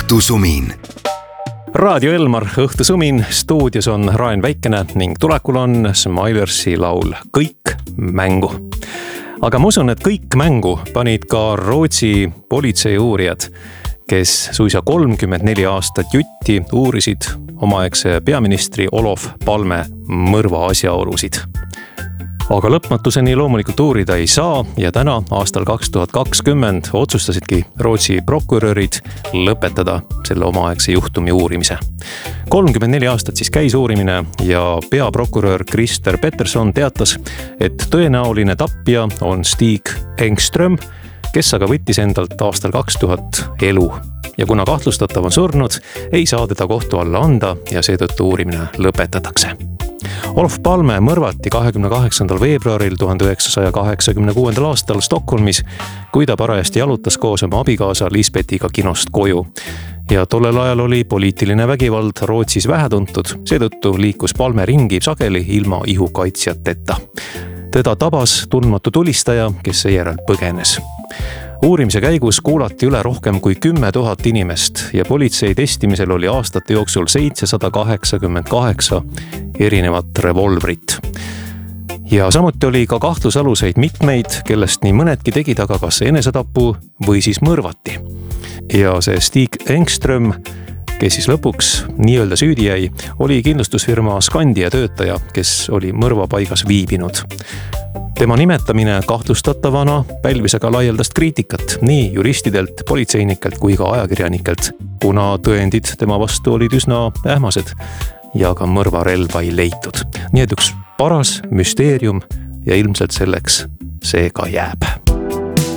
Õhtusumin. Raadio Elmar Õhtusumin, stuudios on Raen Väikene ning tulekul on Smilersi laul Kõik mängu. Aga ma usun, et kõik mängu panid ka Rootsi politseiuurijad, kes suisa 34 aastat jutti uurisid omaaegse peaministri Olof Palme mõrva asjaolusid. Aga lõpmatuseni loomulikult uurida ei saa ja täna aastal 2020 otsustasidki Rootsi prokurörid lõpetada selle omaaegse juhtumi uurimise. 34 aastat siis käis uurimine ja peaprokurör Christer Pettersson teatas, et tõenäoline tapja on Stig Engström, kes aga võttis endalt aastal 2000 elu. Ja kuna kahtlustatav on surnud, ei saa teda kohtu alla anda ja seetõttu uurimine lõpetatakse. Olof Palme mõrvati 28. veebruaril 1986. aastal Stockholmis, kui ta parajasti jalutas koos oma abikaasa Lisbethiga kinost koju. Ja tollel ajal oli poliitiline vägivald Rootsis vähetuntud, seetõttu liikus Palme ringi sageli ilma ihukaitsjateta. Teda tabas tundmatu tulistaja, kes seejärel põgenes. Uurimise käigus kuulati üle rohkem kui 10 000 inimest ja politsei testimisel oli aastate jooksul 788 erinevat revolvrit. Ja samuti oli ka kahtlusaluseid mitmeid, kellest nii mõnedki tegid aga kas enesetapu või siis mõrvati. Ja see Stig Engström, kes siis lõpuks nii-öelda süüdi jäi, oli kindlustusfirma Skandia töötaja, kes oli mõrvapaigas viibinud. Tema nimetamine kahtlustatavana pälvis aga laialdast kriitikat nii juristidelt, politseinikelt kui ka ajakirjanikelt, kuna tõendid tema vastu olid üsna ähmased ja ka mõrvarelva ei leitud. Nii et üks paras müsteerium ja ilmselt selleks see ka jääb.